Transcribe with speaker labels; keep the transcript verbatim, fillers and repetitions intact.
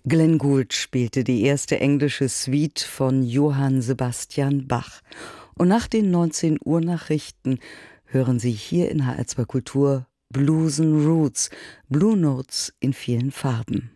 Speaker 1: Glenn Gould spielte die erste englische Suite von Johann Sebastian Bach. Und nach den neunzehn Uhr Nachrichten hören Sie hier in H R zwei Kultur Blues and Roots, Blue Notes in vielen Farben.